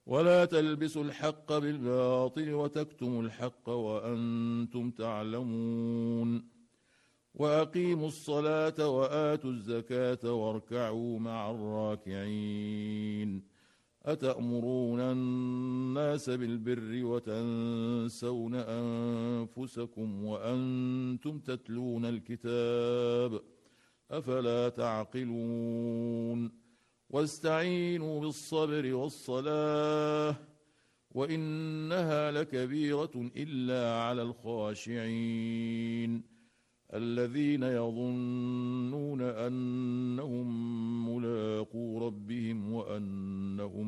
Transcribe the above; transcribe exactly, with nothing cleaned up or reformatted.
ولا تلبسوا الحق بالباطل وتكتموا الحق وأنتم تعلمون وأقيموا الصلاة وآتوا الزكاة واركعوا مع الراكعين أتأمرون الناس بالبر وتنسون أنفسكم وأنتم تتلون الكتاب أفلا تعقلون واستعينوا بالصبر والصلاة وإنها لكبيرة إلا على الخاشعين الذين يظنون أنهم ملاقو ربهم وأنهم